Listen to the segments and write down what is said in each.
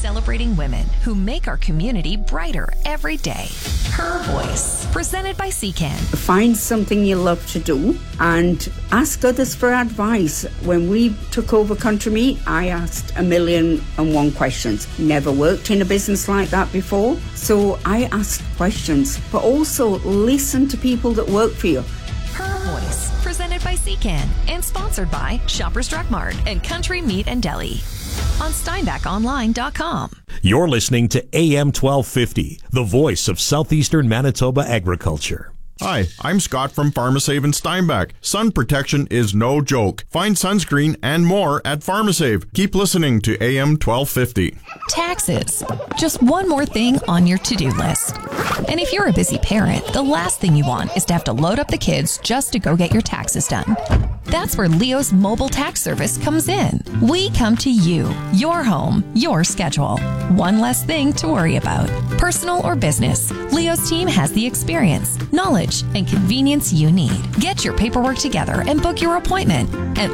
Celebrating women who make our community brighter every day. Her Voice, presented by CCAN. Find something you love to do and ask others for advice. When we took over Country Meat, I asked 1,000,001 questions. Never worked in a business like that before, so I asked questions, but also listen to people that work for you. Her Voice, presented by CCAN and sponsored by Shoppers Drug Mart and Country Meat and Deli on SteinbachOnline.com. You're listening to AM 1250, the voice of southeastern Manitoba agriculture. Hi, I'm Scott from PharmaSave in Steinbach. Sun protection is no joke. Find sunscreen and more at PharmaSave. Keep listening to AM 1250. Taxes. Just one more thing on your to-do list. And if you're a busy parent, the last thing you want is to have to load up the kids just to go get your taxes done. That's where Leo's mobile tax service comes in. We come to you, your home, your schedule. One less thing to worry about. Personal or business, Leo's team has the experience, knowledge, and convenience you need. Get your paperwork together and book your appointment at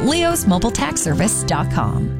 leosmobiletaxservice.com.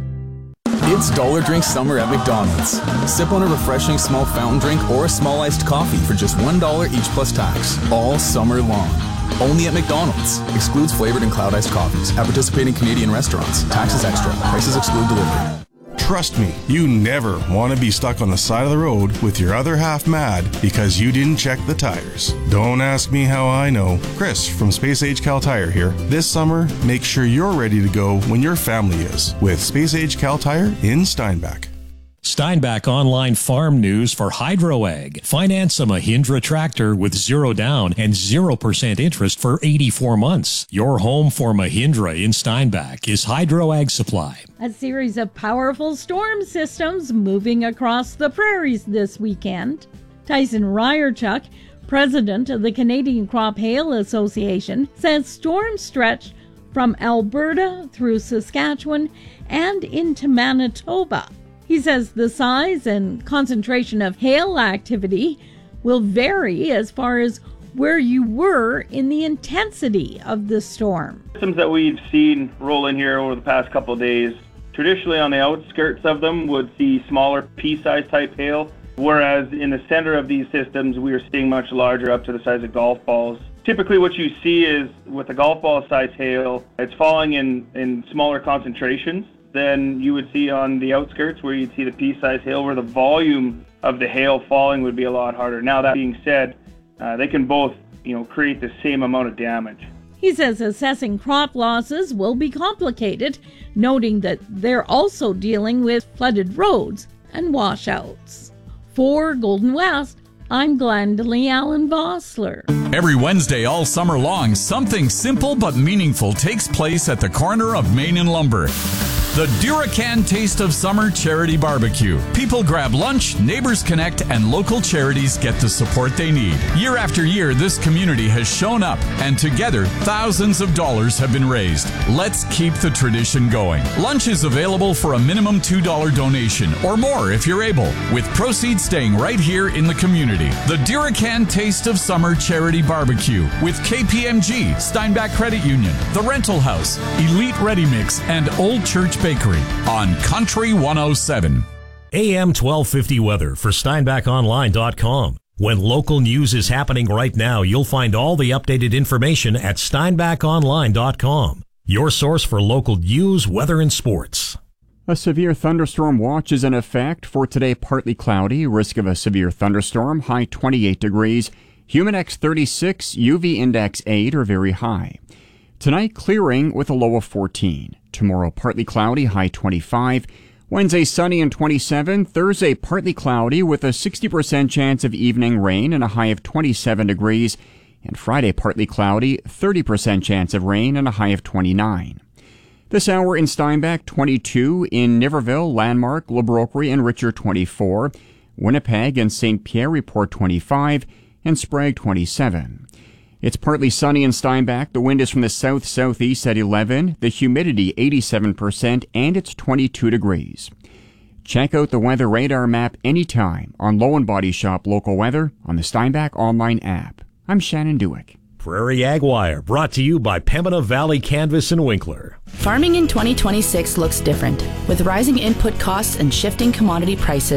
It's Dollar Drink Summer at McDonald's. Sip on a refreshing small fountain drink or a small iced coffee for just $1 each plus tax, all summer long. Only at McDonald's. Excludes flavored and cloud iced coffees at participating Canadian restaurants. Taxes extra. Prices exclude delivery. Trust me, you never want to be stuck on the side of the road with your other half mad because you didn't check the tires. Don't ask me how I know. Chris from Space Age Cal Tire here. This summer, make sure you're ready to go when your family is with Space Age Cal Tire in Steinbach. Steinbach Online Farm News for HydroAg. Finance a Mahindra tractor with 0 down and 0% interest for 84 months. Your home for Mahindra in Steinbach is HydroAg Supply. A series of powerful storm systems moving across the prairies this weekend. Tyson Ryerchuk, president of the Canadian Crop Hail Association, says storms stretch from Alberta through Saskatchewan and into Manitoba. He says the size and concentration of hail activity will vary as far as where you were in the intensity of the storm. Systems that we've seen roll in here over the past couple of days, traditionally on the outskirts of them would see smaller pea-sized type hail, whereas in the center of these systems we are seeing much larger, up to the size of golf balls. Typically what you see is with the golf ball size hail, it's falling in smaller concentrations than you would see on the outskirts, where you'd see the pea-sized hail, where the volume of the hail falling would be a lot harder. Now, that being said, they can both, create the same amount of damage. He says assessing crop losses will be complicated, noting that they're also dealing with flooded roads and washouts. For Golden West, I'm Glendalee Allen Vossler. Every Wednesday all summer long, something simple but meaningful takes place at the corner of Main and Lumber. The Duracan Taste of Summer Charity Barbecue. People grab lunch, neighbors connect, and local charities get the support they need. Year after year, this community has shown up, and together, thousands of dollars have been raised. Let's keep the tradition going. Lunch is available for a minimum $2 donation, or more if you're able, with proceeds staying right here in the community. The Duracan Taste of Summer Charity Barbecue with KPMG, Steinbach Credit Union, The Rental House, Elite Ready Mix, and Old Church Bakery on Country 107. AM 1250 weather for SteinbachOnline.com. When local news is happening right now, you'll find all the updated information at SteinbachOnline.com. Your source for local news, weather, and sports. A severe thunderstorm watch is in effect for today. Partly cloudy, risk of a severe thunderstorm, high 28 degrees. Humidex 36, UV index 8 are very high. Tonight, clearing with a low of 14. Tomorrow, partly cloudy, high 25. Wednesday, sunny and 27. Thursday, partly cloudy with a 60% chance of evening rain and a high of 27 degrees. And Friday, partly cloudy, 30% chance of rain and a high of 29. This hour in Steinbach, 22. In Niverville, Landmark, Labroquerie, and Richard, 24. Winnipeg and St. Pierre report 25. And Sprague, 27. It's partly sunny in Steinbach. The wind is from the south-southeast at 11. The humidity 87%, and it's 22 degrees. Check out the weather radar map anytime on Low & Body Shop Local Weather on the Steinbach online app. I'm Shannon Dewick. Prairie Ag Wire, brought to you by Pembina Valley Canvas and Winkler. Farming in 2026 looks different. With rising input costs and shifting commodity prices,